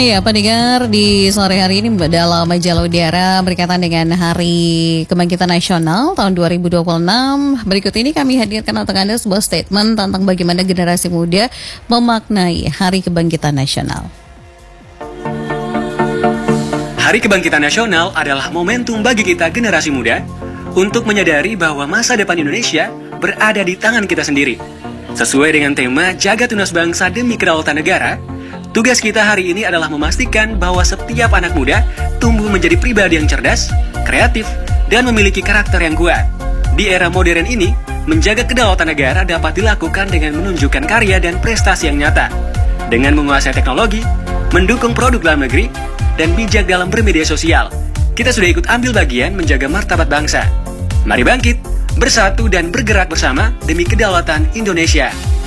Ya, pendengar, di sore hari ini dalam Majalah Udara berkaitan dengan Hari Kebangkitan Nasional tahun 2026. Berikut ini kami hadirkan untuk Anda sebuah statement tentang bagaimana generasi muda memaknai Hari Kebangkitan Nasional. Hari Kebangkitan Nasional adalah momentum bagi kita generasi muda untuk menyadari bahwa masa depan Indonesia berada di tangan kita sendiri. Sesuai dengan tema Jaga Tunas Bangsa Demi Kedaulatan Negara, tugas kita hari ini adalah memastikan bahwa setiap anak muda tumbuh menjadi pribadi yang cerdas, kreatif, dan memiliki karakter yang kuat. Di era modern ini, menjaga kedaulatan negara dapat dilakukan dengan menunjukkan karya dan prestasi yang nyata. Dengan menguasai teknologi, mendukung produk dalam negeri, dan bijak dalam bermedia sosial, kita sudah ikut ambil bagian menjaga martabat bangsa. Mari bangkit, bersatu dan bergerak bersama demi kedaulatan Indonesia.